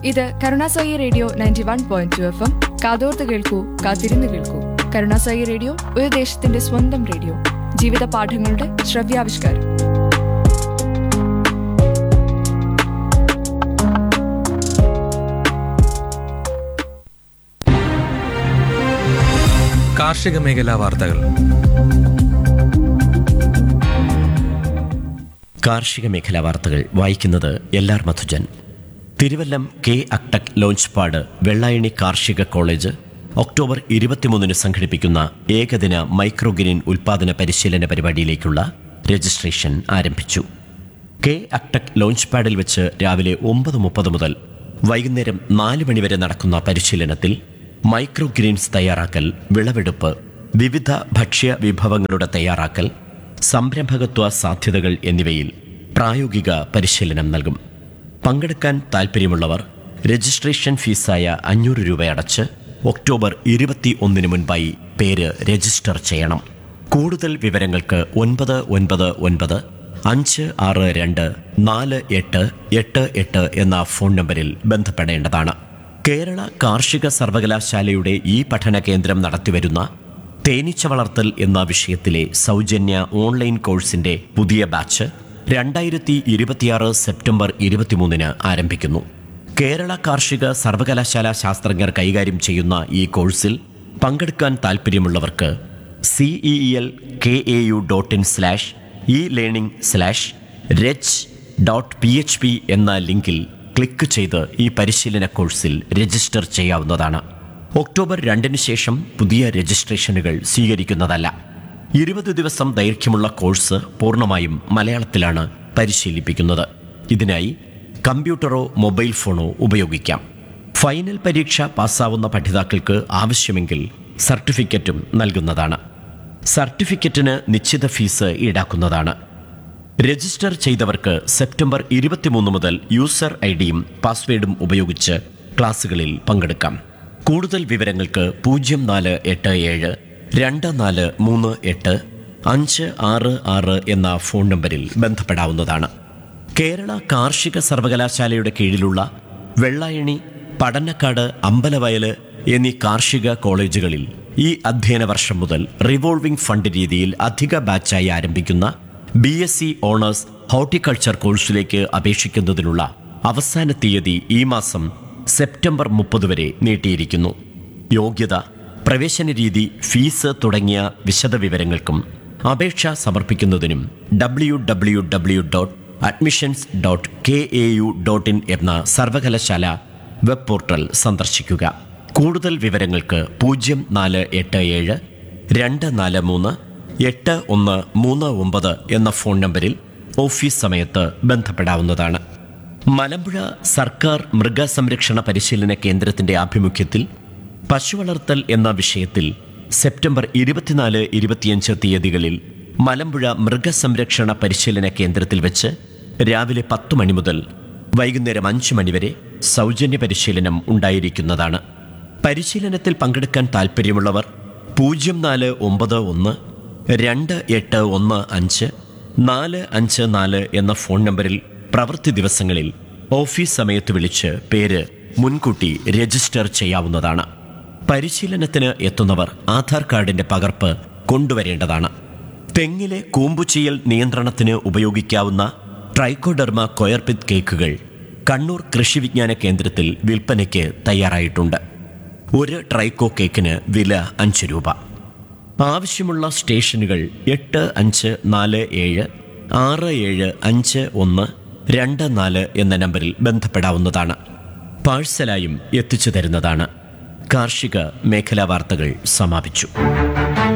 ഇത് Karunasai radio 91.2 FM. കാതോർത്ത് കേൾക്കൂ, കാത്തിരുന്ന് കേൾക്കൂ. കരുണാസായി റേഡിയോ ഒരു ദേശത്തിന്റെ സ്വന്തം റേഡിയോ. ജീവിത പാഠങ്ങളുടെ ശ്രവ്യാവിഷ്കാരം. കാർഷിക മേഖലാ വാർത്തകൾ. കാർഷിക മേഖലാ വാർത്തകൾ വായിക്കുന്നത് എൽ.ആർ. മധുജൻ. തിരുവല്ലം കെ അക്ടക് ലോഞ്ച്പാഡ് വെള്ളായണി കാർഷിക കോളേജ് ഒക്ടോബർ 23 സംഘടിപ്പിക്കുന്ന ഏകദിന മൈക്രോഗ്രീൻ ഉൽപാദന പരിശീലന പരിപാടിയിലേക്കുള്ള രജിസ്ട്രേഷൻ ആരംഭിച്ചു. കെ അക്ടക് ലോഞ്ച്പാഡിൽ വെച്ച് രാവിലെ 9:30 മുതൽ വൈകുന്നേരം 4 മണിവരെ നടക്കുന്ന പരിശീലനത്തിൽ മൈക്രോഗ്രീൻസ് തയ്യാറാക്കൽ, വിളവെടുപ്പ്, വിവിധ ഭക്ഷ്യ വിഭവങ്ങളുടെ തയ്യാറാക്കൽ, സംരംഭകത്വ സാധ്യതകൾ എന്നിവയിൽ പ്രായോഗിക പരിശീലനം നൽകും. പങ്കെടുക്കാൻ താൽപ്പര്യമുള്ളവർ രജിസ്ട്രേഷൻ ഫീസായ 500 രൂപ അടച്ച് ഒക്ടോബർ 21 മുൻപായി പേര് രജിസ്റ്റർ ചെയ്യണം. കൂടുതൽ വിവരങ്ങൾക്ക് 999-562-4888 എന്ന ഫോൺ നമ്പറിൽ ബന്ധപ്പെടേണ്ടതാണ്. കേരള കാർഷിക സർവകലാശാലയുടെ ഈ പഠന കേന്ദ്രം നടത്തിവരുന്ന തേനീച്ച വളർത്തൽ എന്ന വിഷയത്തിലെ സൗജന്യ ഓൺലൈൻ കോഴ്സിന്റെ പുതിയ ബാച്ച് 2026 സെപ്റ്റംബർ 23 ആരംഭിക്കുന്നു. കേരള കാർഷിക സർവകലാശാല ശാസ്ത്രജ്ഞർ കൈകാര്യം ചെയ്യുന്ന ഈ കോഴ്സിൽ പങ്കെടുക്കാൻ താൽപ്പര്യമുള്ളവർക്ക് ceel.kau.in/e-learning/reg.php എന്ന ലിങ്കിൽ ക്ലിക്ക് ചെയ്ത് ഈ പരിശീലന കോഴ്സിൽ രജിസ്റ്റർ ചെയ്യാവുന്നതാണ്. ഒക്ടോബർ 2 ശേഷം പുതിയ രജിസ്ട്രേഷനുകൾ സ്വീകരിക്കുന്നതല്ല. 20 ദിവസം ദൈർഘ്യമുള്ള കോഴ്സ് പൂർണ്ണമായും മലയാളത്തിലാണ് പരിശീലിപ്പിക്കുന്നത്. ഇതിനായി കമ്പ്യൂട്ടറോ മൊബൈൽ ഫോണോ ഉപയോഗിക്കാം. ഫൈനൽ പരീക്ഷ പാസ്സാവുന്ന പഠിതാക്കൾക്ക് ആവശ്യമെങ്കിൽ സർട്ടിഫിക്കറ്റും നൽകുന്നതാണ്. സർട്ടിഫിക്കറ്റിന് നിശ്ചിത ഫീസ് ഈടാക്കുന്നതാണ്. രജിസ്റ്റർ ചെയ്തവർക്ക് സെപ്റ്റംബർ 23 മുതൽ യൂസർ ഐഡിയും പാസ്വേഡും ഉപയോഗിച്ച് ക്ലാസുകളിൽ പങ്കെടുക്കാം. കൂടുതൽ വിവരങ്ങൾക്ക് 0487-2438-566 എന്ന ഫോൺ നമ്പറിൽ ബന്ധപ്പെടാവുന്നതാണ്. കേരള കാർഷിക സർവകലാശാലയുടെ കീഴിലുള്ള വെള്ളായണി, പടന്നക്കാട്, അമ്പലവയല് എന്നീ കാർഷിക കോളേജുകളിൽ ഈ അധ്യയന വർഷം മുതൽ റിവോൾവിംഗ് ഫണ്ട് രീതിയിൽ അധിക ബാച്ചായി ആരംഭിക്കുന്ന BSc ഓണേഴ്സ് ഹോർട്ടിക്കൾച്ചർ കോഴ്സിലേക്ക് അപേക്ഷിക്കുന്നതിനുള്ള അവസാന തീയതി ഈ മാസം സെപ്റ്റംബർ 30 വരെ നീട്ടിയിരിക്കുന്നു. യോഗ്യത, പ്രവേശന രീതി, ഫീസ് തുടങ്ങിയ വിശദവിവരങ്ങൾക്കും അപേക്ഷ സമർപ്പിക്കുന്നതിനും www.admissions.kau.in എന്ന സർവകലാശാല വെബ് പോർട്ടൽ സന്ദർശിക്കുക. കൂടുതൽ വിവരങ്ങൾക്ക് 0477-243-8139 എന്ന ഫോൺ നമ്പറിൽ ഓഫീസ് സമയത്ത് ബന്ധപ്പെടാവുന്നതാണ്. മലമ്പുഴ സർക്കാർ മൃഗസംരക്ഷണ പരിശീലന കേന്ദ്രത്തിന്റെ ആഭിമുഖ്യത്തിൽ പശുവളർത്തൽ എന്ന വിഷയത്തിൽ സെപ്റ്റംബർ 24-25 തീയതികളിൽ മലമ്പുഴ മൃഗസംരക്ഷണ പരിശീലന കേന്ദ്രത്തിൽ വെച്ച് രാവിലെ 10 മണി മുതൽ വൈകുന്നേരം 5 മണി വരെ സൗജന്യ പരിശീലനം ഉണ്ടായിരിക്കുന്നതാണ്. പരിശീലനത്തിൽ പങ്കെടുക്കാൻ താൽപ്പര്യമുള്ളവർ 0491-2815-454 എന്ന ഫോൺ നമ്പറിൽ പ്രവൃത്തി ദിവസങ്ങളിൽ ഓഫീസ് സമയത്ത് വിളിച്ച് പേര് മുൻകൂട്ടി രജിസ്റ്റർ ചെയ്യാവുന്നതാണ്. പരിശീലനത്തിന് എത്തുന്നവർ ആധാർ കാർഡിന്റെ പകർപ്പ് കൊണ്ടുവരേണ്ടതാണ്. തെങ്ങിലെ കൂമ്പുചീയൽ നിയന്ത്രണത്തിന് ഉപയോഗിക്കാവുന്ന ട്രൈക്കോഡെർമ കൊയർപിത് കേക്കുകൾ കണ്ണൂർ കൃഷി വിജ്ഞാന കേന്ദ്രത്തിൽ വിൽപ്പനയ്ക്ക് തയ്യാറായിട്ടുണ്ട്. ഒരു ട്രൈക്കോ കേക്കിന് വില 5 രൂപ. ആവശ്യമുള്ള സ്റ്റേഷനുകൾ 8547-675124 എന്ന നമ്പറിൽ ബന്ധപ്പെടാവുന്നതാണ്. പാഴ്സലായും എത്തിച്ചു തരുന്നതാണ്. കാർഷിക മേഖലാ വാർത്തകൾ സമാപിച്ചു.